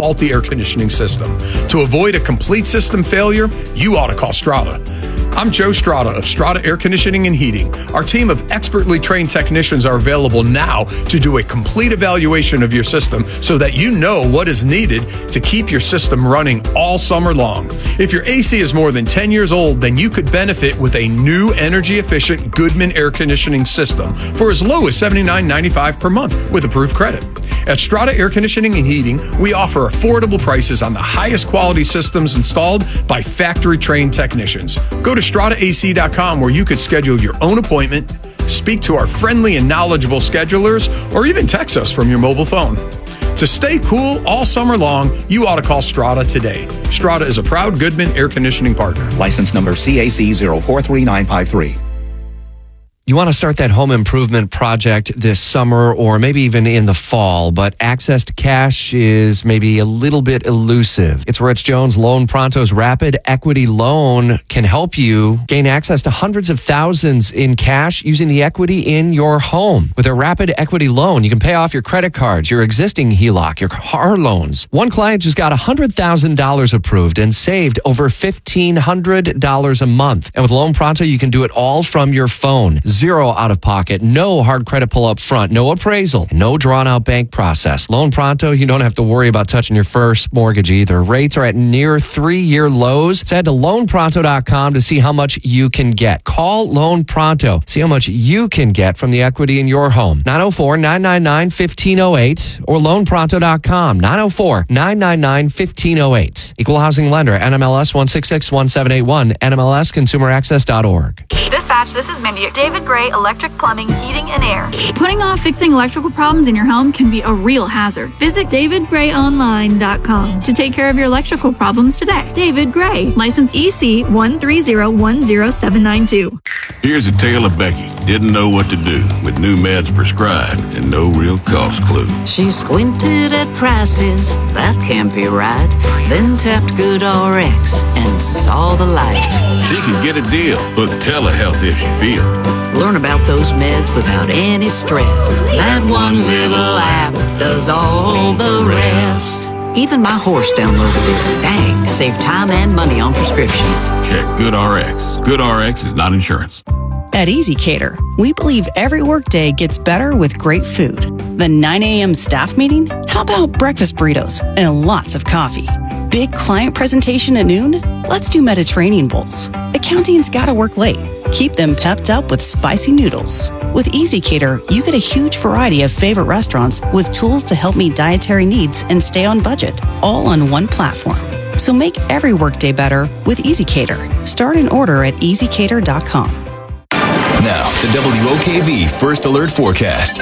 faulty air conditioning system. To avoid a complete system failure, you ought to call Strada. I'm Joe Strada of Strada Air Conditioning and Heating. Our team of expertly trained technicians are available now to do a complete evaluation of your system so that you know what is needed to keep your system running all summer long. If your AC is more than 10 years old, then you could benefit with a new energy-efficient Goodman air conditioning system for as low as $79.95 per month with approved credit. At Strada Air Conditioning and Heating, we offer affordable prices on the highest quality systems installed by factory-trained technicians. Go to StradaAC.com where you could schedule your own appointment, speak to our friendly and knowledgeable schedulers, or even text us from your mobile phone. To stay cool all summer long, you ought to call Strada today. Strada is a proud Goodman air conditioning partner. License number CAC 043953. You want to start that home improvement project this summer or maybe even in the fall, but access to cash is maybe a little bit elusive. It's Rich Jones. Loan Pronto's Rapid Equity Loan can help you gain access to hundreds of thousands in cash using the equity in your home. With a Rapid Equity Loan, you can pay off your credit cards, your existing HELOC, your car loans. One client just got $100,000 approved and saved over $1,500 a month. And with Loan Pronto, you can do it all from your phone. Zero out of pocket, no hard credit pull up front, no appraisal, no drawn out bank process. Loan Pronto, you don't have to worry about touching your first mortgage either. Rates are at near 3-year lows. So head to loanpronto.com to see how much you can get. Call Loan Pronto. See how much you can get from the equity in your home. 904-999-1508 or loanpronto.com. 904-999-1508. Equal housing lender, NMLS 1661781, NMLSconsumeraccess.org. Dispatch, this is Mindy. David Gray Electric Plumbing, Heating, and Air. Putting off fixing electrical problems in your home can be a real hazard. Visit davidgrayonline.com to take care of your electrical problems today. David Gray, license EC 130107792. Here's a tale of Becky. Didn't know what to do with new meds prescribed and no real cost clue. She squinted at prices, that can't be right. Then tapped GoodRx and saw the light. She can get a deal. Book telehealth if she feels. Learn about those meds without any stress. That one little app does all the rest. Even my horse downloaded it. Dang, save time and money on prescriptions. Check GoodRx. GoodRx is not insurance. At EasyCater, we believe every workday gets better with great food. The 9 a.m. staff meeting? How about breakfast burritos and lots of coffee? Big client presentation at noon? Let's do Mediterranean bowls. Accounting's gotta work late. Keep them pepped up with spicy noodles. With EasyCater, you get a huge variety of favorite restaurants with tools to help meet dietary needs and stay on budget, all on one platform. So make every workday better with EasyCater. Start an order at easycater.com. Now, the WOKV First Alert Forecast.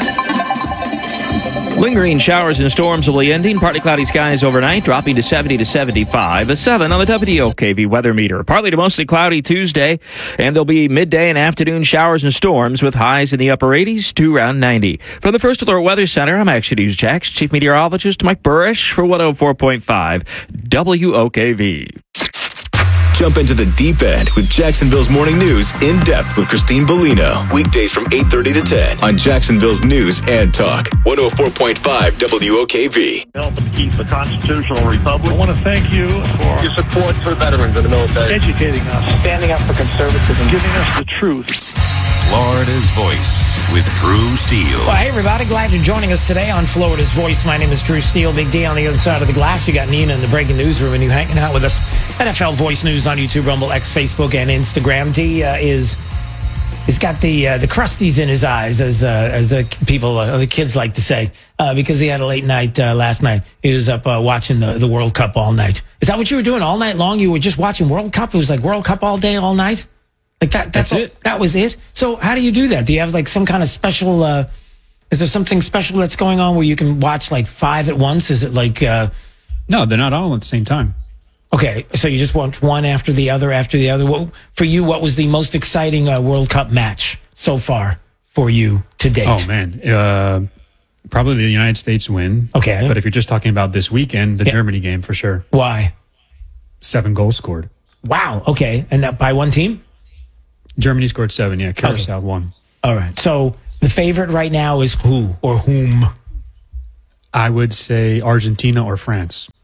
Lingering showers and storms will be ending. Partly cloudy skies overnight, dropping to 70 to 75. A 7 on the WOKV weather meter. Partly to mostly cloudy Tuesday, and there'll be midday and afternoon showers and storms with highs in the upper 80s to around 90. From the First Alert Weather Center, I'm Action News Jax, Chief Meteorologist Mike Burrish for 104.5 WOKV. Jump into the deep end with Jacksonville's Morning News in depth with Christine Bellino. Weekdays from 8:30 to 10 on Jacksonville's News and Talk. 104.5 WOKV. Helping keep the constitutional republic. I want to thank you for your support for veterans in the military. Educating us. Standing up for conservatism. Giving us the truth. Florida's Voice with Drew Steele. Well, hey, everybody. Glad you're joining us today on Florida's Voice. My name is Drew Steele. Big D on the other side of the glass. You got Nina in the breaking newsroom, and you hanging out with us. NFL Voice News on YouTube, Rumble, X, Facebook, and Instagram. D is got the crusties in his eyes, as the people, the kids like to say, because he had a late night last night. He was up watching the World Cup all night. Is that what you were doing all night long? You were just watching World Cup? It was like World Cup all day, all night? Like that's it. That was it. So how do you do that? Do you have like some kind of special? Is there something special that's going on where you can watch like 5 at once? Is it like? No, they're not all at the same time. Okay, so you just watch one after the other. For you, what was the most exciting World Cup match so far for you to date? Oh man, probably the United States win. Okay, but if you're just talking about this weekend, the Germany game for sure. Why? 7 goals scored. Wow. Okay, and that by one team? Germany scored 7, yeah. Curacao won. All right. So the favorite right now is who or whom? I would say Argentina or France.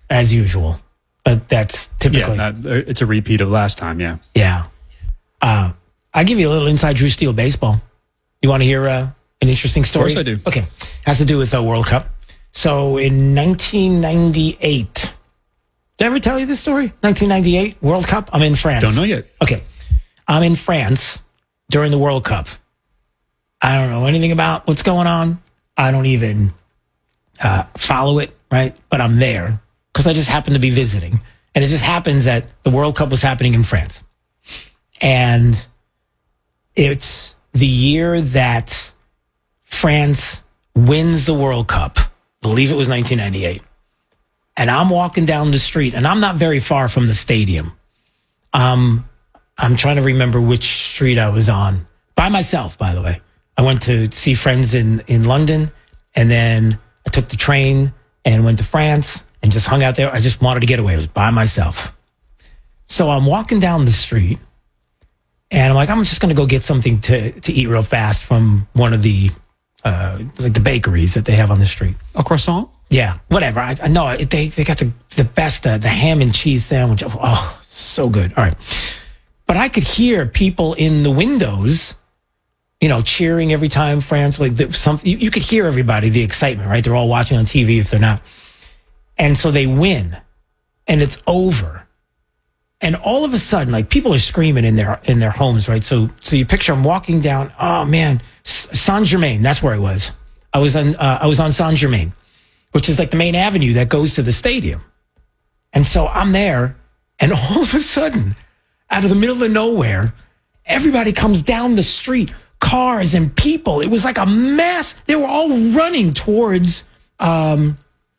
as usual. But that's typically. Yeah, it's a repeat of last time, yeah. Yeah. I'll give you a little inside Drew Steele baseball. You want to hear an interesting story? Of course I do. Okay. Has to do with the World Cup. So in 1998, did I ever tell you this story? 1998 World Cup. I'm in France. Don't know yet. Okay. I'm in France during the World Cup. I don't know anything about what's going on. I don't even follow it, right? But I'm there because I just happen to be visiting. And it just happens that the World Cup was happening in France. And it's the year that France wins the World Cup. I believe it was 1998. And I'm walking down the street, and I'm not very far from the stadium. I'm trying to remember which street I was on. By myself, by the way. I went to see friends in London, and then I took the train and went to France and just hung out there. I just wanted to get away. I was by myself. So I'm walking down the street, and I'm like, I'm just going to go get something to eat real fast from one of the like the bakeries that they have on the street. A croissant? Yeah, whatever. I know they got the best, the ham and cheese sandwich. Oh, so good. All right. But I could hear people in the windows, cheering every time France, you could hear everybody, the excitement, right? They're all watching on TV if they're not. And so they win and it's over. And all of a sudden, like, people are screaming in their homes, right? So you picture them walking down, oh man, Saint-Germain, that's where I was. I was on Saint-Germain, which is like the main avenue that goes to the stadium. And so I'm there, and all of a sudden, out of the middle of nowhere, everybody comes down the street, cars and people. It was like a mass. They were all running towards in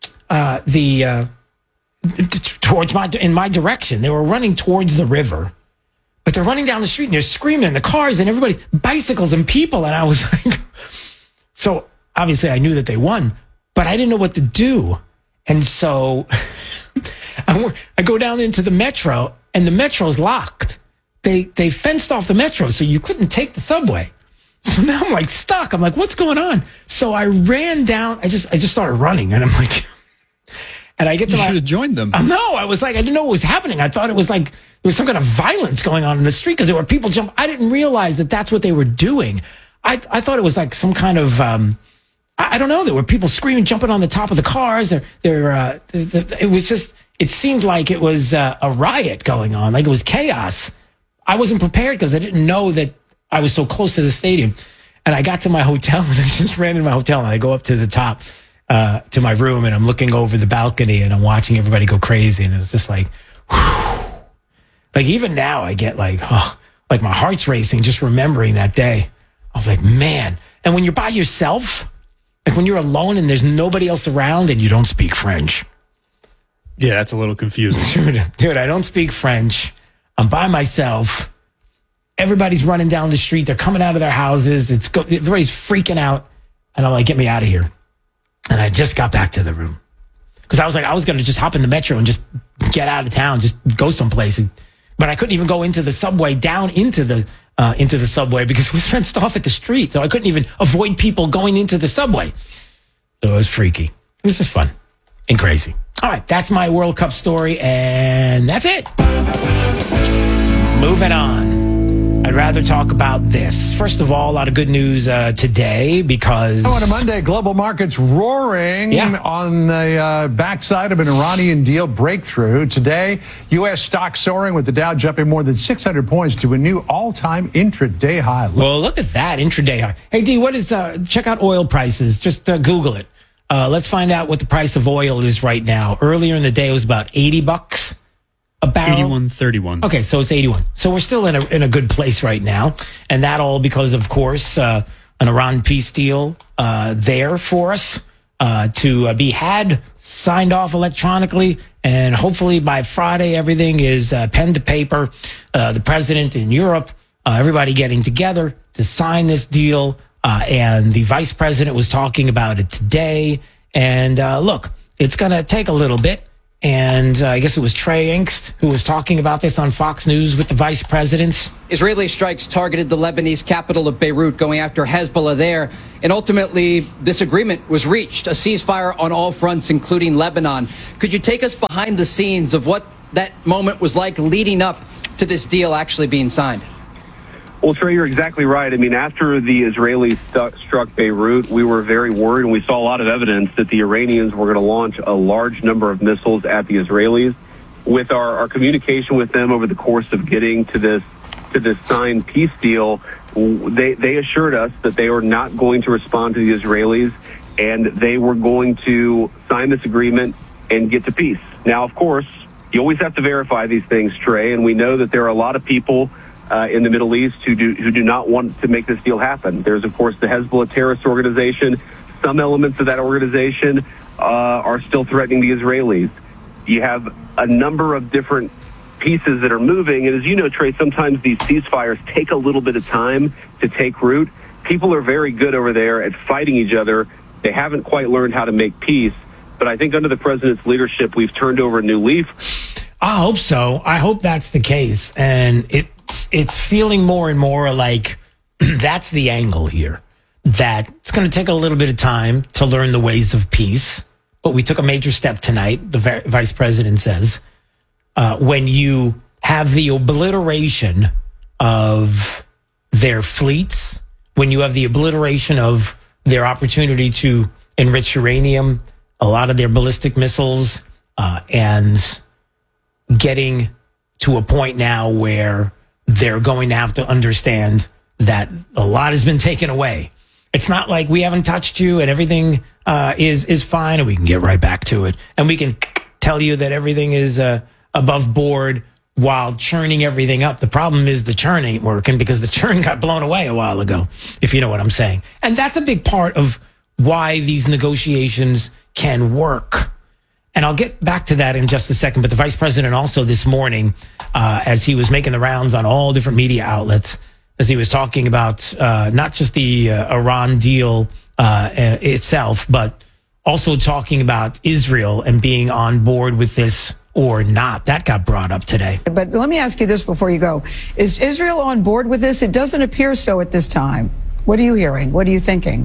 my direction. They were running towards the river, but they're running down the street and they're screaming, and the cars and everybody, bicycles and people. And I was like, so obviously I knew that they won, but I didn't know what to do. And so I go down into the metro, and the metro's locked. They fenced off the metro, so you couldn't take the subway. So now I'm like stuck. I'm like, what's going on? So I ran down. I just started running, and I'm like, and I get to you should have joined them. No, I was like, I didn't know what was happening. I thought it was like there was some kind of violence going on in the street because there were people jump. I didn't realize that that's what they were doing. I thought it was like some kind of I don't know. There were people screaming, jumping on the top of the cars. It was just. It seemed like it was a riot going on, like it was chaos. I wasn't prepared because I didn't know that I was so close to the stadium. And I got to my hotel, and I just ran into my hotel, and I go up to the top to my room, and I'm looking over the balcony, and I'm watching everybody go crazy. And it was just like, whew. Like even now I get like my heart's racing just remembering that day. I was like, man. And when you're by yourself, like when you're alone and there's nobody else around and you don't speak French. Yeah, that's a little confusing. Dude, I don't speak French. I'm by myself. Everybody's running down the street. They're coming out of their houses. Everybody's freaking out. And I'm like, get me out of here. And I just got back to the room. Because I was like, I was going to just hop in the metro and just get out of town, just go someplace. But I couldn't even go into the subway, down into the subway, because it was fenced off at the street. So I couldn't even avoid people going into the subway. So it was freaky. It was just fun and crazy. All right, that's my World Cup story, and that's it. Moving on. I'd rather talk about this. First of all, a lot of good news today because... On a Monday, global markets roaring on the backside of an Iranian deal breakthrough. Today, U.S. stocks soaring with the Dow jumping more than 600 points to a new all-time intraday high. Well, look at that, intraday high. Hey, D, what is... check out oil prices. Just Google it. Let's find out what the price of oil is right now. Earlier in the day, it was about $80 a barrel. 81.31. Okay, so it's 81. So we're still in a good place right now, and that all because, of course, an Iran peace deal there for us to be signed off electronically, and hopefully by Friday everything is pen to paper. The president in Europe, everybody getting together to sign this deal. And the vice president was talking about it today. And look, it's going to take a little bit. And I guess it was Trey Engst who was talking about this on Fox News with the vice president. Israeli strikes targeted the Lebanese capital of Beirut, going after Hezbollah there. And ultimately, this agreement was reached, a ceasefire on all fronts, including Lebanon. Could you take us behind the scenes of what that moment was like leading up to this deal actually being signed? Well, Trey, you're exactly right. I mean, after the Israelis struck Beirut, we were very worried, and we saw a lot of evidence that the Iranians were going to launch a large number of missiles at the Israelis. With our communication with them over the course of getting to this signed peace deal, they assured us that they were not going to respond to the Israelis, and they were going to sign this agreement and get to peace. Now, of course, you always have to verify these things, Trey, and we know that there are a lot of people in the Middle East who do not want to make this deal happen. There's, of course, the Hezbollah terrorist organization. Some elements of that organization are still threatening the Israelis. You have a number of different pieces that are moving, and as you know, Trey, sometimes these ceasefires take a little bit of time to take root. People are very good over there at fighting each other. They haven't quite learned how to make peace, but I think under the president's leadership, we've turned over a new leaf. I hope so. I hope that's the case, and it's feeling more and more like that's the angle here, that it's going to take a little bit of time to learn the ways of peace. But we took a major step tonight, the vice president says, when you have the obliteration of their fleets, when you have the obliteration of their opportunity to enrich uranium, a lot of their ballistic missiles, and getting to a point now where they're going to have to understand that a lot has been taken away. It's not like we haven't touched you and everything is fine and we can get right back to it. And we can tell you that everything is above board while churning everything up. The problem is the churn ain't working because the churn got blown away a while ago, if you know what I'm saying. And that's a big part of why these negotiations can work. And I'll get back to that in just a second. But the vice president also this morning, as he was making the rounds on all different media outlets, as he was talking about not just the Iran deal itself, but also talking about Israel and being on board with this or not. That got brought up today. But let me ask you this before you go. Is Israel on board with this? It doesn't appear so at this time. What are you hearing? What are you thinking?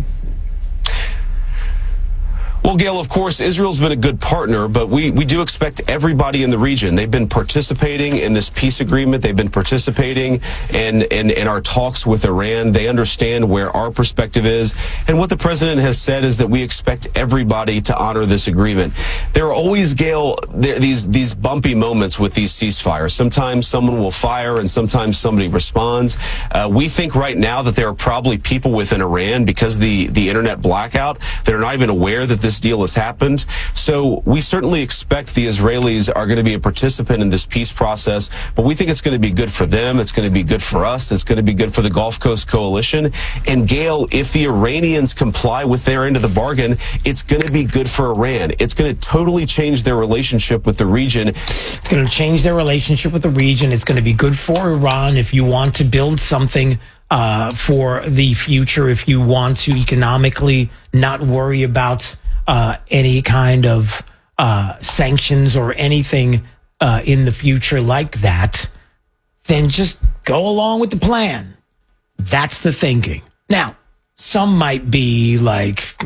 Well, Gail, of course, Israel's been a good partner, but we do expect everybody in the region. They've been participating in this peace agreement. They've been participating in our talks with Iran. They understand where our perspective is. And what the president has said is that we expect everybody to honor this agreement. There are always, Gail, these bumpy moments with these ceasefires. Sometimes someone will fire and sometimes somebody responds. We think right now that there are probably people within Iran, because the internet blackout, that are not even aware that this deal has happened. So we certainly expect the Israelis are going to be a participant in this peace process, but we think it's going to be good for them. It's going to be good for us. It's going to be good for the Gulf Coast Coalition. And Gail, if the Iranians comply with their end of the bargain, it's going to be good for Iran. It's going to totally change their relationship with the region. It's going to change their relationship with the region. It's going to be good for Iran if you want to build something for the future, if you want to economically not worry about any kind of sanctions or anything in the future like that, then just go along with the plan. That's the thinking. Now, some might be like,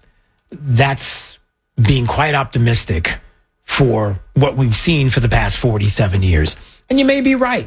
that's being quite optimistic for what we've seen for the past 47 years. And you may be right.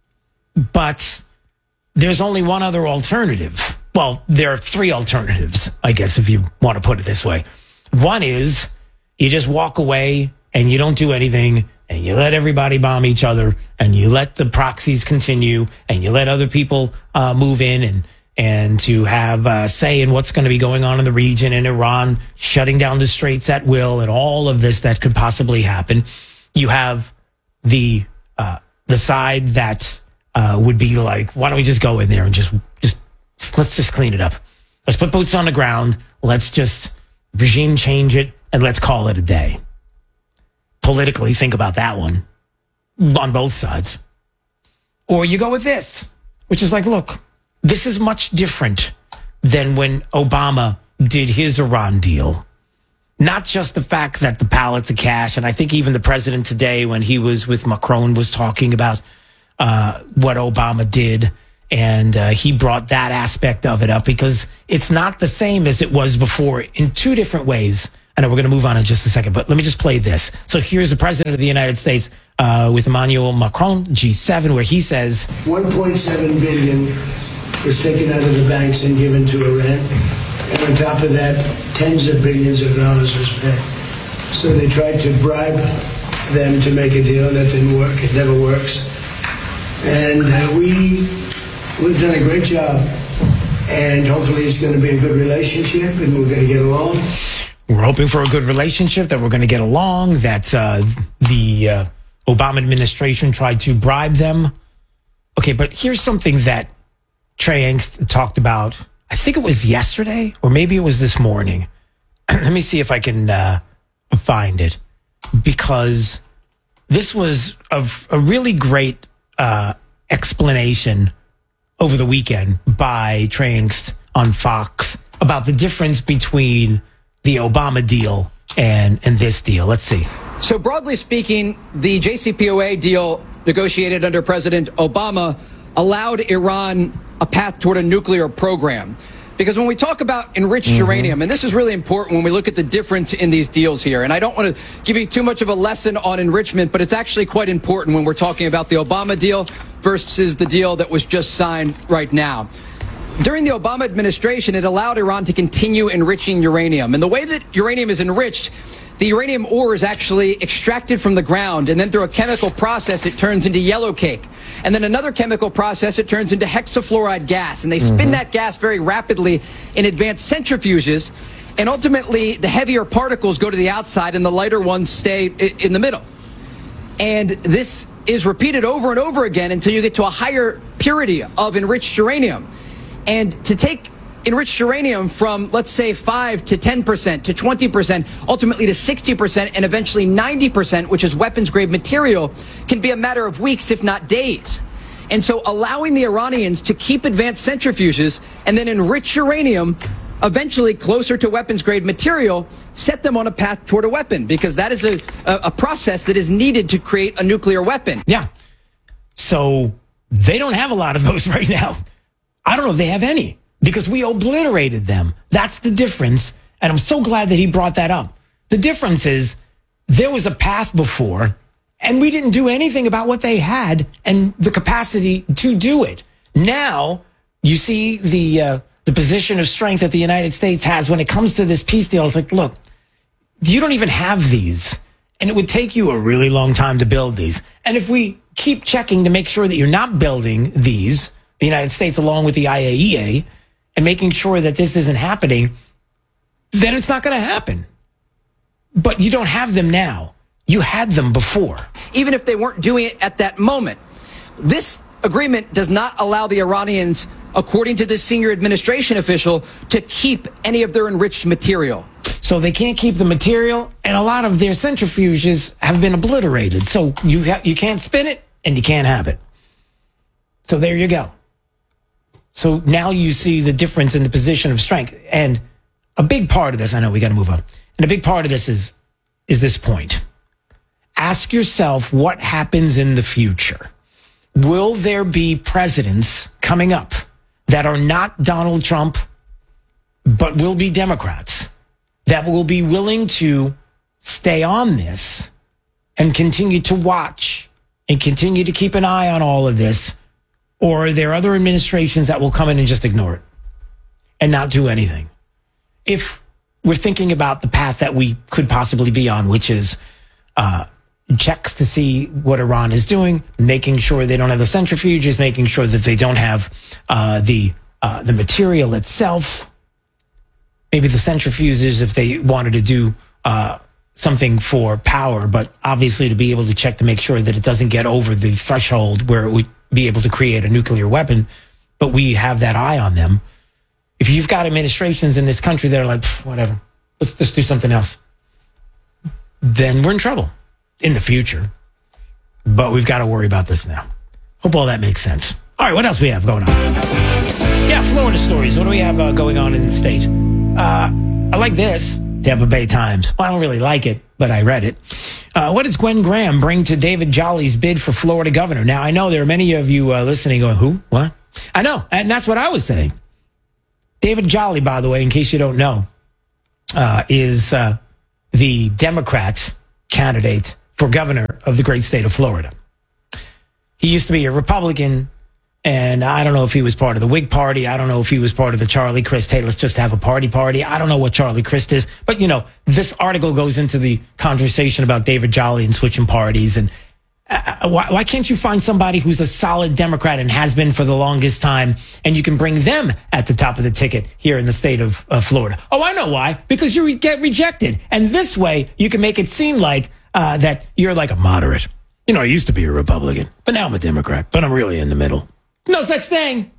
But there's only one other alternative. Well, there are three alternatives, I guess, if you want to put it this way. One is you just walk away and you don't do anything and you let everybody bomb each other and you let the proxies continue and you let other people move in and to have say in what's going to be going on in the region, and Iran shutting down the straits at will and all of this that could possibly happen. You have the side that would be like, why don't we just go in there and just let's just clean it up. Let's put boots on the ground. Let's just regime change it and let's call it a day. Politically, think about that one on both sides. Or you go with this, which is like, look, this is much different than when Obama did his Iran deal. not just the fact that the pallets of cash, and I think even the president today, when he was with Macron, was talking about what Obama did, and he brought that aspect of it up because it's not the same as it was before in two different ways. I know we're going to move on in just a second, but let me just play this. So here's the president of the United States with Emmanuel Macron, G7, where he says, 1.7 billion was taken out of the banks and given to Iran. And on top of that, tens of billions of dollars was paid. So they tried to bribe them to make a deal. That didn't work. It never works. And we've done a great job. And hopefully it's going to be a good relationship and we're going to get along. We're hoping for a good relationship, that we're going to get along, that the Obama administration tried to bribe them. Okay, but here's something that Trey Engst talked about. I think it was yesterday, or maybe it was this morning. Let me see if I can find it, because this was a really great explanation over the weekend by Trey Engst on Fox about the difference between the Obama deal and this deal. Let's see. So broadly speaking, the JCPOA deal negotiated under President Obama allowed Iran a path toward a nuclear program. Because when we talk about enriched uranium, and this is really important when we look at the difference in these deals here, and I don't want to give you too much of a lesson on enrichment, but it's actually quite important when we're talking about the Obama deal versus the deal that was just signed right now. During the Obama administration, it allowed Iran to continue enriching uranium. And the way that uranium is enriched, the uranium ore is actually extracted from the ground, and then through a chemical process, it turns into yellow cake. And then another chemical process, it turns into hexafluoride gas. And they spin that gas very rapidly in advanced centrifuges. And ultimately, the heavier particles go to the outside and the lighter ones stay in the middle. And this is repeated over and over again until you get to a higher purity of enriched uranium. And to take enriched uranium from, let's say, 5 to 10% to 20%, ultimately to 60%, and eventually 90%, which is weapons-grade material, can be a matter of weeks, if not days. And so allowing the Iranians to keep advanced centrifuges and then enrich uranium, eventually closer to weapons-grade material, set them on a path toward a weapon, because that is a process that is needed to create a nuclear weapon. Yeah. So they don't have a lot of those right now. I don't know if they have any, because we obliterated them. That's the difference. And I'm so glad that he brought that up. The difference is there was a path before, and we didn't do anything about what they had and the capacity to do it. Now you see the position of strength that the United States has when it comes to this peace deal. It's like, look, you don't even have these, and it would take you a really long time to build these. And if we keep checking to make sure that you're not building these, the United States, along with the IAEA, and making sure that this isn't happening, then it's not going to happen. But you don't have them now. You had them before. Even if they weren't doing it at that moment. This agreement does not allow the Iranians, according to this senior administration official, to keep any of their enriched material. So they can't keep the material, and a lot of their centrifuges have been obliterated. So you can't spin it, and you can't have it. So there you go. So now you see the difference in the position of strength. And a big part of this, I know we got to move on. And a big part of this is this point. Ask yourself what happens in the future. Will there be presidents coming up that are not Donald Trump, but will be Democrats, that will be willing to stay on this and continue to watch and continue to keep an eye on all of this? Or are there other administrations that will come in and just ignore it and not do anything? If we're thinking about the path that we could possibly be on, which is checks to see what Iran is doing, making sure they don't have the centrifuges, making sure that they don't have the material itself, maybe the centrifuges if they wanted to do something for power, but obviously to be able to check to make sure that it doesn't get over the threshold where it would be able to create a nuclear weapon, but we have that eye on them. If you've got administrations in this country that are like, whatever, let's just do something else, then we're in trouble in the future. But we've got to worry about this now. Hope all that makes sense. All right, what else we have going on? Yeah, Florida stories. What do we have going on in the state? I like this. Tampa Bay Times. Well, I don't really like it, but I read it. What does Gwen Graham bring to David Jolly's bid for Florida governor? Now, I know there are many of you listening going, who? What? I know, and that's what I was saying. David Jolly, by the way, in case you don't know, is the Democrat candidate for governor of the great state of Florida. He used to be a Republican, and I don't know if he was part of the Whig Party. I don't know if he was part of the Charlie Crist. Hey, let's just have a party. I don't know what Charlie Crist is. But, this article goes into the conversation about David Jolly and switching parties. And why can't you find somebody who's a solid Democrat and has been for the longest time, and you can bring them at the top of the ticket here in the state of Florida? Oh, I know why. Because you get rejected. And this way, you can make it seem like that you're like a moderate. I used to be a Republican, but now I'm a Democrat, but I'm really in the middle. No such thing.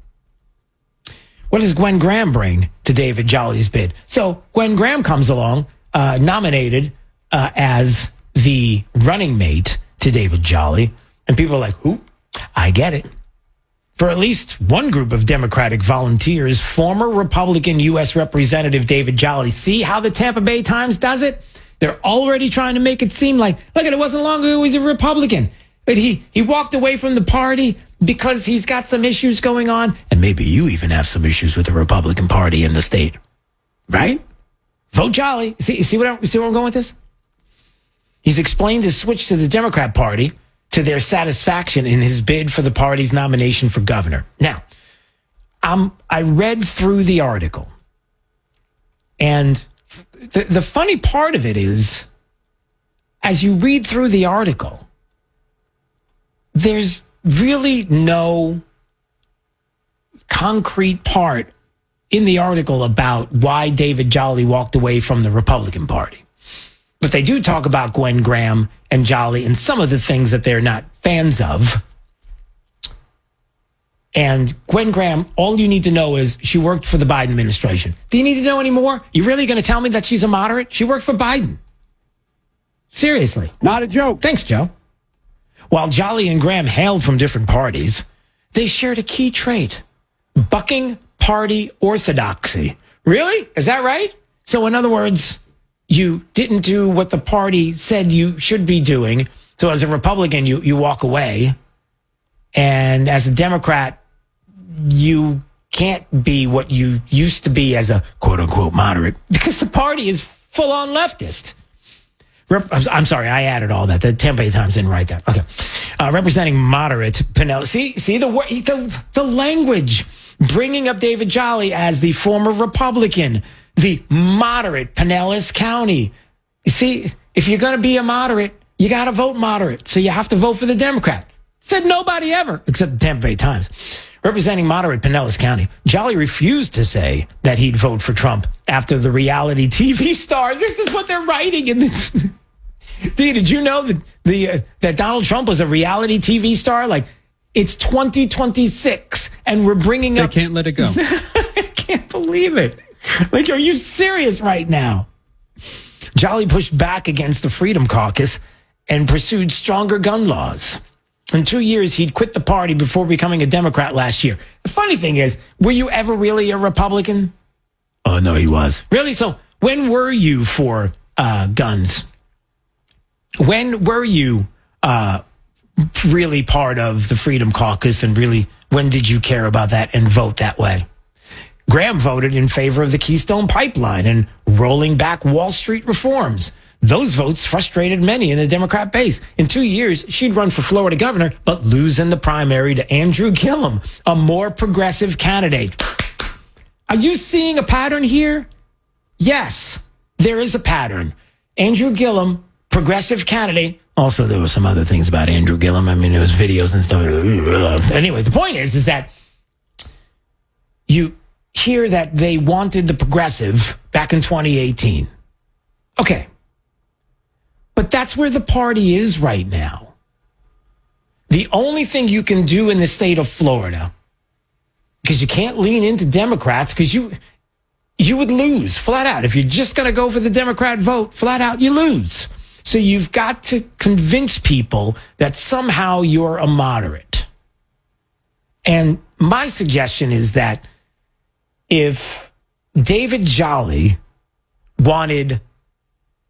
What does Gwen Graham bring to David Jolly's bid? So Gwen Graham comes along, nominated as the running mate to David Jolly. And people are like, who? I get it. For at least one group of Democratic volunteers, former Republican U.S. Representative David Jolly. See how the Tampa Bay Times does it? They're already trying to make it seem like, look, it wasn't long ago he was a Republican. But he walked away from the party because he's got some issues going on. And maybe you even have some issues with the Republican Party in the state. Right? Vote Jolly. See where I'm going with this? He's explained his switch to the Democrat Party to their satisfaction in his bid for the party's nomination for governor. Now, I read through the article. And the funny part of it is, as you read through the article, there's really no concrete part in the article about why David Jolly walked away from the Republican Party. But they do talk about Gwen Graham and Jolly and some of the things that they're not fans of. And Gwen Graham, all you need to know is she worked for the Biden administration. Do you need to know any more? You really going to tell me that she's a moderate? She worked for Biden. Seriously. Not a joke. Thanks, Joe. While Jolly and Graham hailed from different parties, they shared a key trait: bucking party orthodoxy. Really? Is that right? So in other words, you didn't do what the party said you should be doing. So as a Republican, you walk away. And as a Democrat, you can't be what you used to be as a quote-unquote moderate because the party is full-on leftist. I'm sorry, I added all that. The Tampa Bay Times didn't write that. Okay. Representing moderate Pinellas. See the language. Bringing up David Jolly as the former Republican, the moderate Pinellas County. You see, if you're going to be a moderate, you got to vote moderate. So you have to vote for the Democrat. Said nobody ever, except the Tampa Bay Times. Representing moderate Pinellas County, Jolly refused to say that he'd vote for Trump after the reality TV star. This is what they're writing in the... Did you know that Donald Trump was a reality TV star? Like, it's 2026, and we're bringing up... They can't let it go. I can't believe it. Like, are you serious right now? Jolly pushed back against the Freedom Caucus and pursued stronger gun laws. In 2 years, he'd quit the party before becoming a Democrat last year. The funny thing is, were you ever really a Republican? Oh, no, he was. Really? So when were you for guns? When were you really part of the Freedom Caucus, and really, when did you care about that and vote that way? Graham voted in favor of the Keystone Pipeline and rolling back Wall Street reforms. Those votes frustrated many in the Democrat base. In 2 years, she'd run for Florida governor, but lose in the primary to Andrew Gillum, a more progressive candidate. Are you seeing a pattern here? Yes, there is a pattern. Andrew Gillum, progressive candidate. Also, there were some other things about Andrew Gillum. I mean, there was videos and stuff. Anyway, the point is that you hear that they wanted the progressive back in 2018. Okay. But that's where the party is right now. The only thing you can do in the state of Florida, because you can't lean into Democrats, because you would lose flat out. If you're just going to go for the Democrat vote, flat out, you lose. So you've got to convince people that somehow you're a moderate. And my suggestion is that if David Jolly wanted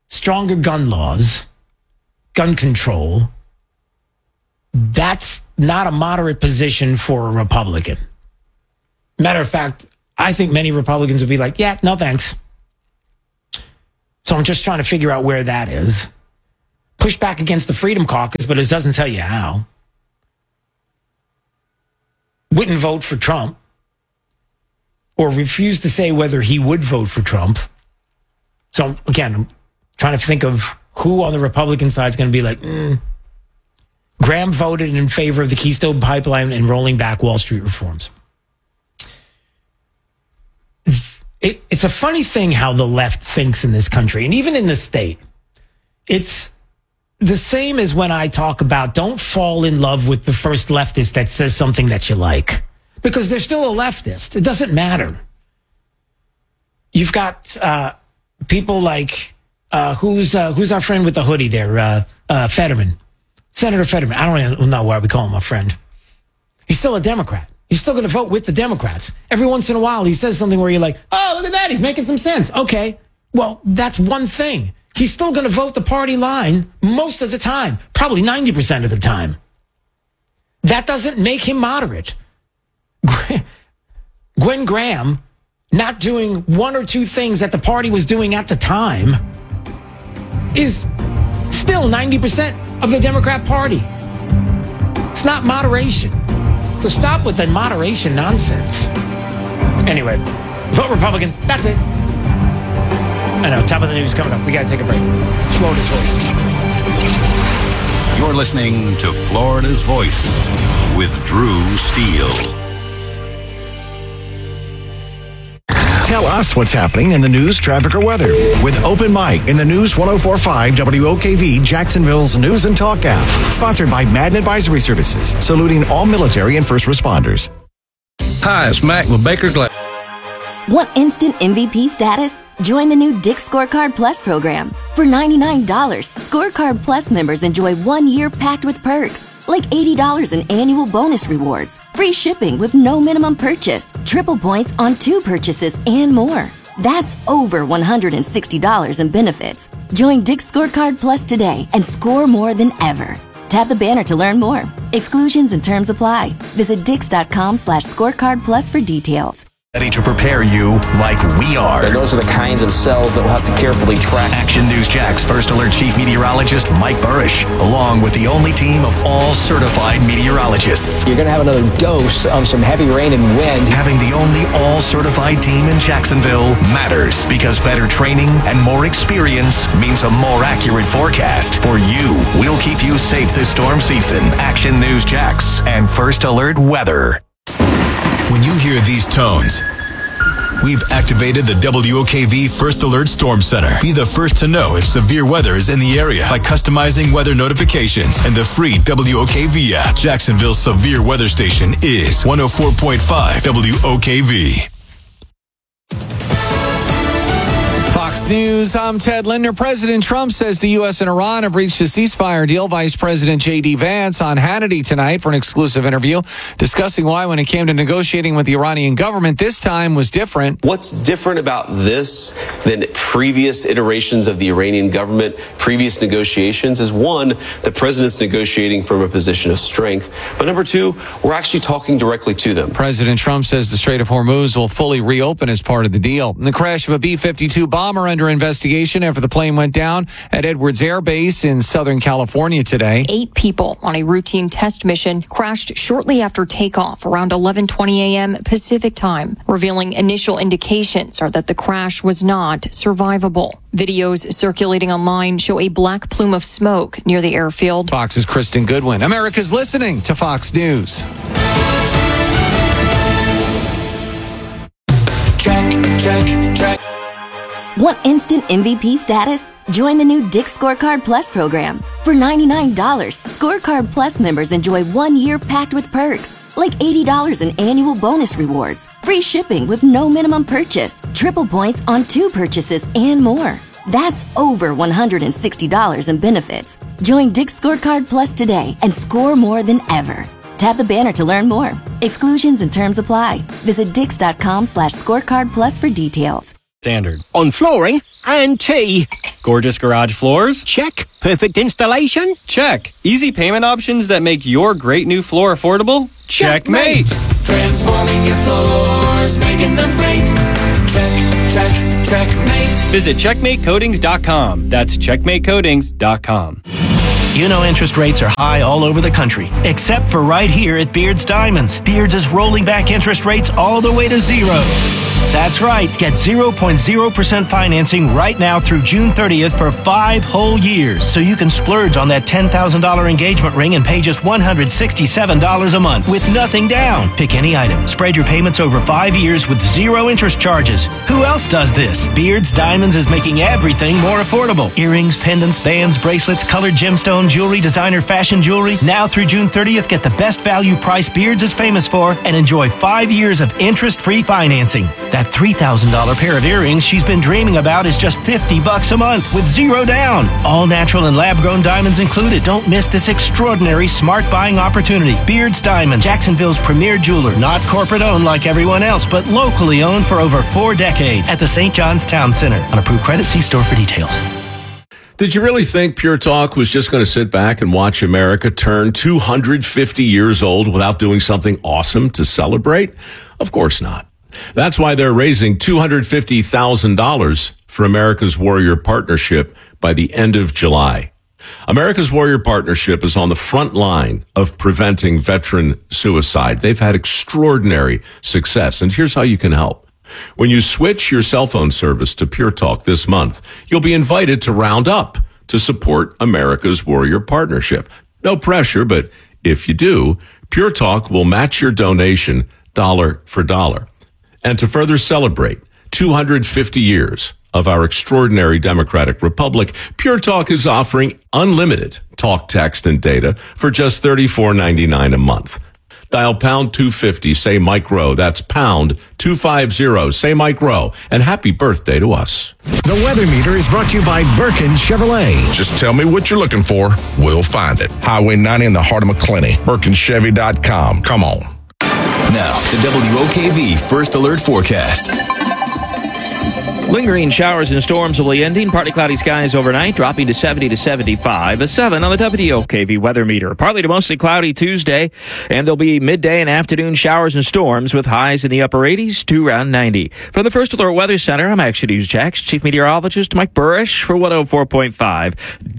stronger gun laws, gun control, that's not a moderate position for a Republican. Matter of fact, I think many Republicans would be like, yeah, no thanks. So I'm just trying to figure out where that is. Push back against the Freedom Caucus, but it doesn't tell you how. Wouldn't vote for Trump, or refuse to say whether he would vote for Trump. So again, I'm trying to think of who on the Republican side is going to be like, Graham voted in favor of the Keystone Pipeline and rolling back Wall Street reforms. It's a funny thing how the left thinks in this country, and even in the state. It's the same as when I talk about don't fall in love with the first leftist that says something that you like, because they're still a leftist. It doesn't matter. You've got people like who's our friend with the hoodie there, Fetterman, Senator Fetterman. I don't know why we call him a friend. He's still a Democrat. He's still going to vote with the Democrats. Every once in a while, he says something where you're like, oh, look at that. He's making some sense. Okay, well, that's one thing. He's still going to vote the party line most of the time, probably 90% of the time. That doesn't make him moderate. Gwen Graham not doing one or two things that the party was doing at the time is still 90% of the Democrat Party. It's not moderation. So stop with the moderation nonsense. Anyway, vote Republican. That's it. I know, top of the news coming up. We got to take a break. It's Florida's Voice. You're listening to Florida's Voice with Drew Steele. Tell us what's happening in the news, traffic, or weather with Open Mic in the News 104.5 WOKV Jacksonville's News and Talk app. Sponsored by Madden Advisory Services, saluting all military and first responders. Hi, it's Mac with Baker Glass. Want instant MVP status? Join the new Dick's Scorecard Plus program. For $99, Scorecard Plus members enjoy 1 year packed with perks, like $80 in annual bonus rewards, free shipping with no minimum purchase, triple points on 2 purchases, and more. That's over $160 in benefits. Join Dick's Scorecard Plus today and score more than ever. Tap the banner to learn more. Exclusions and terms apply. Visit dix.com/scorecard plus for details. Ready to prepare you like we are. And those are the kinds of cells that we'll have to carefully track. Action News Jack's First Alert Chief Meteorologist Mike Burrish, along with the only team of all certified meteorologists. You're going to have another dose of some heavy rain and wind. Having the only all-certified team in Jacksonville matters, because better training and more experience means a more accurate forecast for you. We'll keep you safe this storm season. Action News Jax and First Alert Weather. When you hear these tones, we've activated the WOKV First Alert Storm Center. Be the first to know if severe weather is in the area by customizing weather notifications and the free WOKV app. Jacksonville's severe weather station is 104.5 WOKV. Fox News, I'm Ted Linder. President Trump says the U.S. and Iran have reached a ceasefire deal. Vice President J.D. Vance on Hannity tonight for an exclusive interview discussing why, when it came to negotiating with the Iranian government, this time was different. What's different about this than previous iterations of the Iranian government, previous negotiations, is one, the president's negotiating from a position of strength. But number two, we're actually talking directly to them. President Trump says the Strait of Hormuz will fully reopen as part of the deal. The crash of a B-52 bomber under investigation after the plane went down at Edwards Air Base in Southern California today. 8 people on a routine test mission crashed shortly after takeoff around 11:20 a.m. Pacific time, revealing initial indications are that the crash was not survivable. Videos circulating online show a black plume of smoke near the airfield. Fox's Kristen Goodwin. America's listening to Fox News. Check. Want instant MVP status? Join the new Dick's Scorecard Plus program. For $99, Scorecard Plus members enjoy 1 year packed with perks, like $80 in annual bonus rewards, free shipping with no minimum purchase, triple points on 2 purchases, and more. That's over $160 in benefits. Join Dick's Scorecard Plus today and score more than ever. Tap the banner to learn more. Exclusions and terms apply. Visit dix.com/scorecard plus for details. Standard. On flooring and tea. Gorgeous garage floors? Check. Perfect installation? Check. Easy payment options that make your great new floor affordable? Checkmate. Transforming your floors, making them great. Checkmate. Visit checkmatecoatings.com. That's checkmatecoatings.com. You know interest rates are high all over the country, except for right here at Beards Diamonds. Beards is rolling back interest rates all the way to zero. That's right. Get 0.0% financing right now through June 30th for 5 whole years. So you can splurge on that $10,000 engagement ring and pay just $167 a month with nothing down. Pick any item. Spread your payments over 5 years with 0 interest charges. Who else does this? Beards Diamonds is making everything more affordable. Earrings, pendants, bands, bracelets, colored gemstone jewelry, designer fashion jewelry. Now through June 30th, get the best value price Beards is famous for and enjoy 5 years of interest-free financing. That $3,000 pair of earrings she's been dreaming about is just $50 a month with 0 down. All natural and lab-grown diamonds included. Don't miss this extraordinary smart buying opportunity. Beards Diamond, Jacksonville's premier jeweler. Not corporate owned like everyone else, but locally owned for over 4 decades at the St. John's Town Center. On approved credit, see store for details. Did you really think Pure Talk was just going to sit back and watch America turn 250 years old without doing something awesome to celebrate? Of course not. That's why they're raising $250,000 for America's Warrior Partnership by the end of July. America's Warrior Partnership is on the front line of preventing veteran suicide. They've had extraordinary success, and here's how you can help. When you switch your cell phone service to Pure Talk this month, you'll be invited to round up to support America's Warrior Partnership. No pressure, but if you do, Pure Talk will match your donation dollar for dollar. And to further celebrate 250 years of our extraordinary democratic republic, Pure Talk is offering unlimited talk, text, and data for just $34.99 a month. Dial pound 250, say Mike Rowe. That's pound 250, say Mike Rowe. And happy birthday to us. The Weather Meter is brought to you by Birkin Chevrolet. Just tell me what you're looking for. We'll find it. Highway 90 in the heart of McClenny. BirkinChevy.com. Come on. Now, the WOKV First Alert Forecast. Lingering showers and storms will be ending. Partly cloudy skies overnight, dropping to 70 to 75. A 7 on the WOKV weather meter. Partly to mostly cloudy Tuesday, and there'll be midday and afternoon showers and storms with highs in the upper 80s to around 90. From the First Alert Weather Center, I'm Action News Jax, Chief Meteorologist Mike Burrish for 104.5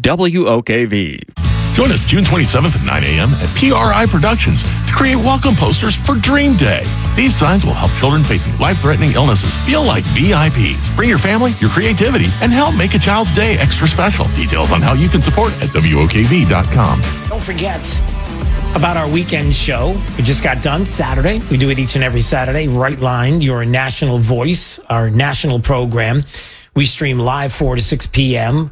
WOKV. Join us June 27th at 9 a.m. at PRI Productions to create welcome posters for Dream Day. These signs will help children facing life-threatening illnesses feel like VIPs. Bring your family, your creativity, and help make a child's day extra special. Details on how you can support at WOKV.com. Don't forget about our weekend show. We just got done Saturday. We do it each and every Saturday. Right Line, your national voice, our national program. We stream live 4 to 6 p.m.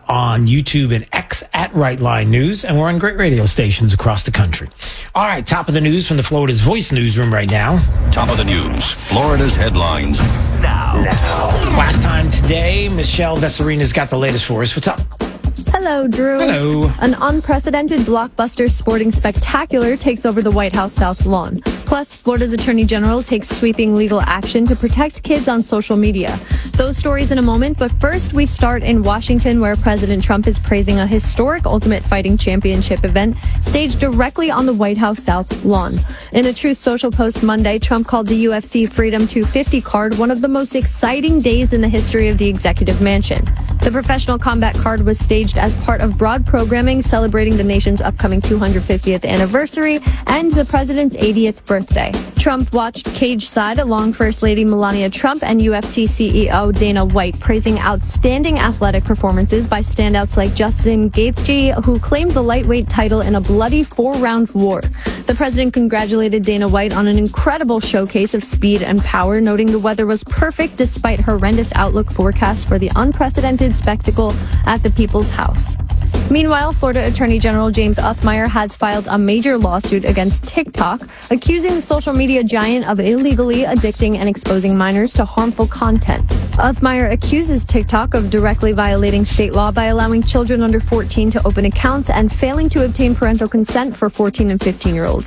On YouTube and X at Right Line News, and we're on great radio stations across the country. All right, top of the news from the Florida's Voice newsroom right now. Top of the news, Florida's headlines. Now. Last time today, Michelle Vesarina's got the latest for us. What's up? Hello, Drew. Hello. An unprecedented blockbuster sporting spectacular takes over the White House South Lawn. Plus, Florida's Attorney General takes sweeping legal action to protect kids on social media. Those stories in a moment, but first we start in Washington, where President Trump is praising a historic Ultimate Fighting Championship event staged directly on the White House South Lawn. In a Truth Social post Monday, Trump called the UFC Freedom 250 card one of the most exciting days in the history of the executive mansion. The professional combat card was staged as part of broad programming celebrating the nation's upcoming 250th anniversary and the president's 80th birthday. Trump watched cage side along First Lady Melania Trump and UFC CEO Dana White, praising outstanding athletic performances by standouts like Justin Gaethje, who claimed the lightweight title in a bloody 4-round war. The president congratulated Dana White on an incredible showcase of speed and power, noting the weather was perfect despite horrendous outlook forecasts for the unprecedented spectacle at the People's House. Meanwhile, Florida Attorney General James Othmeyer has filed a major lawsuit against TikTok, accusing the social media giant of illegally addicting and exposing minors to harmful content. Othmeyer accuses TikTok of directly violating state law by allowing children under 14 to open accounts and failing to obtain parental consent for 14 and 15-year-olds.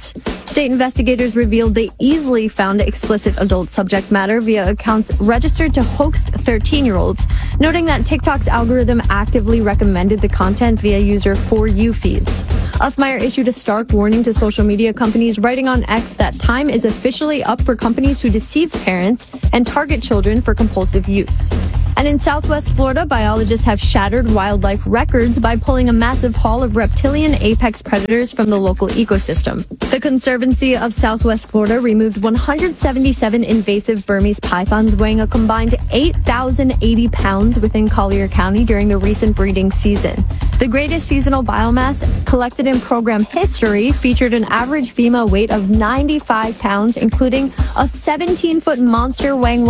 State investigators revealed they easily found explicit adult subject matter via accounts registered to hoaxed 13-year-olds, noting that TikTok's algorithm actively recommended the content via user For You feeds. Uffmeyer issued a stark warning to social media companies, writing on X that time is officially up for companies who deceive parents and target children for compulsive use. And in Southwest Florida, biologists have shattered wildlife records by pulling a massive haul of reptilian apex predators from the local ecosystem. The Conservancy of Southwest Florida removed 177 invasive Burmese pythons weighing a combined 8,080 pounds within Collier County during the recent breeding season. The greatest seasonal biomass collected in program history featured an average female weight of 95 pounds, including a 17-foot monster weighing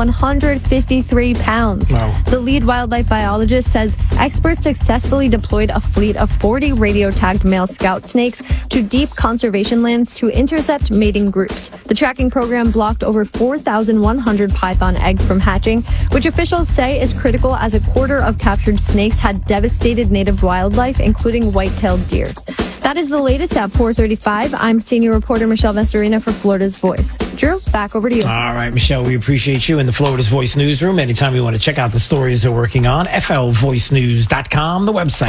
153 pounds. Wow. The lead wildlife biologist says experts successfully deployed a fleet of 40 radio-tagged male scout snakes to deep conservation lands to intercept mating groups. The tracking program blocked over 4,100 python eggs from hatching, which officials say is critical as a quarter of captured snakes had devastated native wildlife, including white-tailed deer. That is the latest at 4:35. I'm senior reporter Michelle Vestorina for Florida's Voice. Drew, back over to you. All right, Michelle, we appreciate you in the Florida's Voice newsroom. Anytime you want to check out the stories they're working on, flvoicenews.com, the website.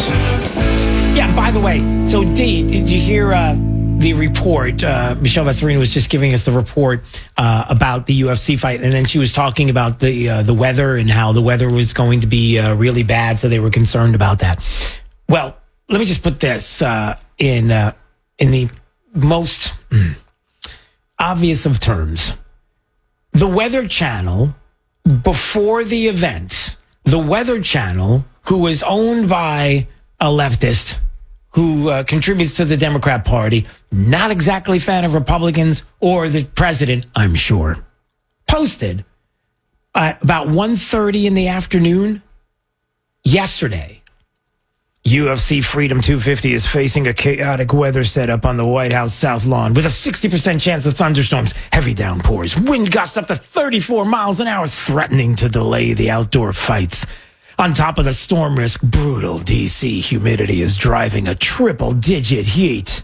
Yeah, by the way, so Dee, did you hear the report? Michelle Vestorina was just giving us the report about the UFC fight, and then she was talking about the weather and how the weather was going to be really bad, so they were concerned about that. Well, let me just put this in the most obvious of terms. The Weather Channel, before the event, the Weather Channel, who is owned by a leftist who contributes to the Democrat Party, not exactly a fan of Republicans or the president, I'm sure, posted about 1:30 in the afternoon yesterday, UFC Freedom 250 is facing a chaotic weather setup on the White House South Lawn with a 60% chance of thunderstorms, heavy downpours, wind gusts up to 34 miles an hour, threatening to delay the outdoor fights. On top of the storm risk, brutal D.C. humidity is driving a triple-digit heat.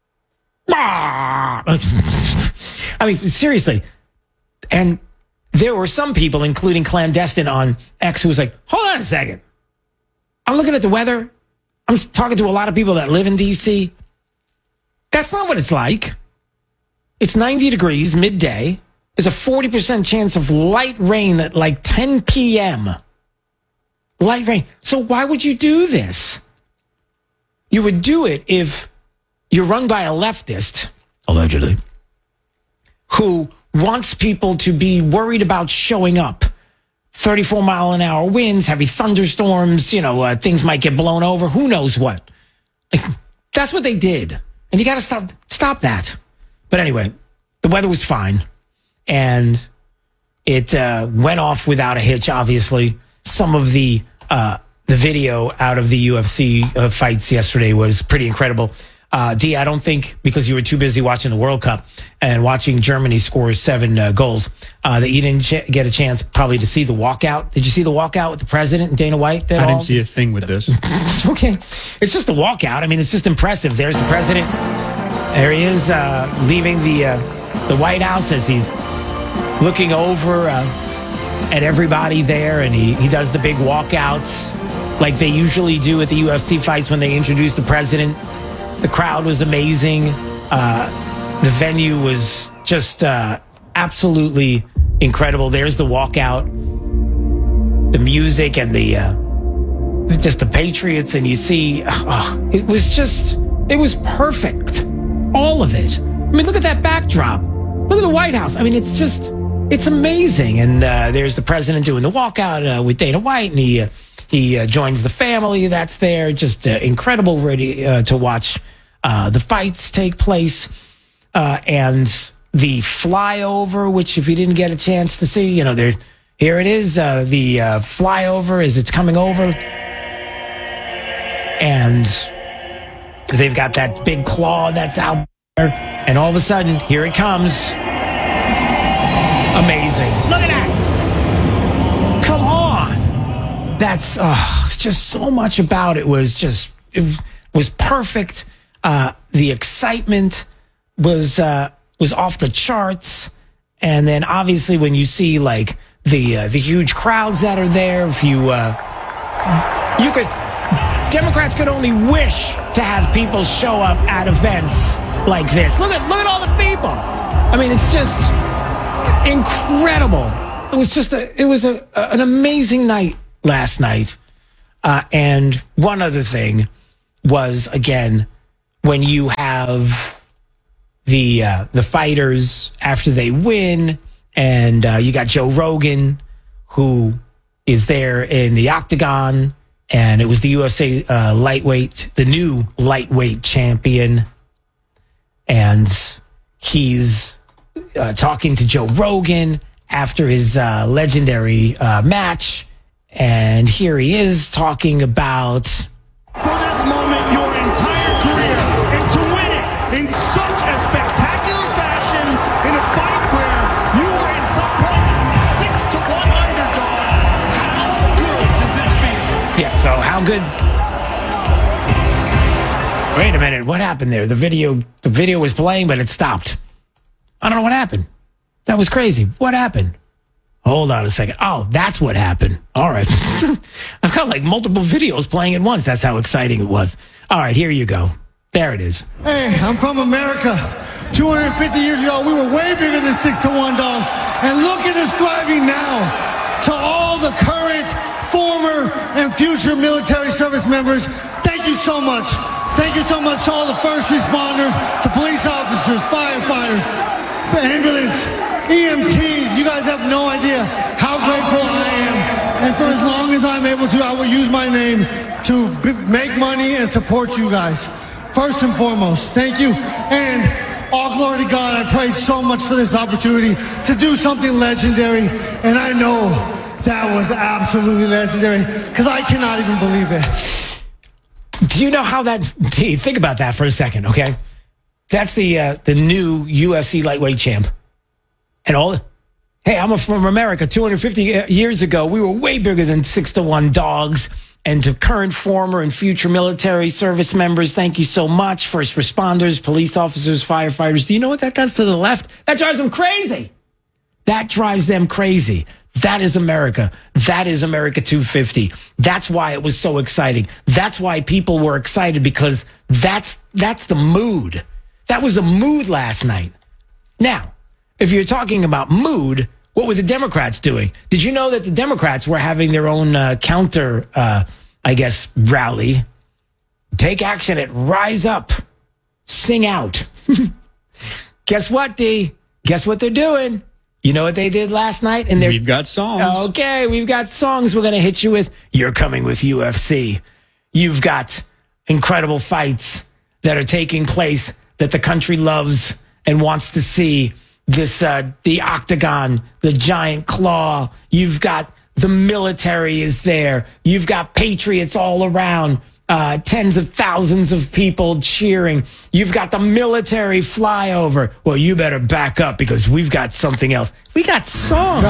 I mean, seriously. And there were some people, including Clandestine on X, who was like, hold on a second. I'm looking at the weather. I'm talking to a lot of people that live in D.C. That's not what it's like. It's 90 degrees midday. There's a 40% chance of light rain at like 10 p.m. Light rain. So why would you do this? You would do it if you're run by a leftist, allegedly, who wants people to be worried about showing up. 34-mile-an-hour winds, heavy thunderstorms, things might get blown over. Who knows what? That's what they did. And you got to stop that. But anyway, the weather was fine. And it went off without a hitch, obviously. Some of the video out of the UFC fights yesterday was pretty incredible. Dee, I don't think, because you were too busy watching the World Cup and watching Germany score 7 goals, that you didn't get a chance probably to see the walkout. Did you see the walkout with the president and Dana White? I didn't see a thing with this. It's okay. It's just a walkout. I mean, it's just impressive. There's the president. There he is leaving the White House as he's looking over at everybody there, and he does the big walkouts like they usually do at the UFC fights when they introduce the president. The crowd was amazing. The venue was just absolutely incredible. There's the walkout, the music, and just the Patriots, and you see, it was perfect. All of it. I mean, look at that backdrop. Look at the White House. I mean, it's amazing. And there's the president doing the walkout with Dana White, and he joins the family that's there. Just incredible, ready to watch the fights take place. And the flyover, which if you didn't get a chance to see, here it is, the flyover as it's coming over. And they've got that big claw that's out there. And all of a sudden, here it comes. Amazing. Look at that. Come on. That's just so much about it was perfect. The excitement, was off the charts. And then obviously when you see like the huge crowds that are there, if Democrats could only wish to have people show up at events like this. Look at all the people. I mean, it's just incredible. It was an amazing night last night. And one other thing was, again, when you have the fighters after they win, and you got Joe Rogan, who is there in the octagon, and it was the UFC lightweight, the new lightweight champion, and he's talking to Joe Rogan after his legendary match, and here he is talking about for this moment your entire career and to win it in such a spectacular fashion in a fight where you were in some points 6-1 underdog. How good does this feel? Yeah, so how good? Wait a minute, what happened there? The video was playing, but it stopped. I don't know what happened. That was crazy. What happened? Hold on a second. Oh, that's what happened. All right. I've got like multiple videos playing at once. That's how exciting it was. All right, here you go. There it is. Hey, I'm from America. 250 years ago, we were way bigger than 6-1 dogs. And look at us thriving now. To all the current, former, and future military service members, thank you so much. Thank you so much to all the first responders, the police officers, firefighters, ambulance, EMTs. You guys have no idea how grateful I am. And for as long as I'm able to, I will use my name to make money and support you guys. First and foremost, thank you. And all glory to God. I prayed so much for this opportunity to do something legendary. And I know that was absolutely legendary because I cannot even believe it. Do you know how that... Think about that for a second, okay? That's the new UFC lightweight champ. And all... Hey, I'm from America. 250 years ago, we were way bigger than 6-1 dogs. And to current, former, and future military service members, thank you so much. First responders, police officers, firefighters. Do you know what that does to the left? That drives them crazy. That drives them crazy. That is America. That is America 250. That's why it was so exciting. That's why people were excited, because that's the mood. That was the mood last night. Now, if you're talking about mood, what were the Democrats doing? Did you know that the Democrats were having their own counter, rally? Take action at Rise Up. Sing out. Guess what, D? Guess what they're doing? You know what they did last night? And we've got songs. Okay, we've got songs we're going to hit you with. You're coming with UFC. You've got incredible fights that are taking place that the country loves and wants to see. This, the octagon, the giant claw. You've got the military is there. You've got patriots all around. Tens of thousands of people cheering. You've got the military flyover. Well, you better back up because we've got something else. We got songs.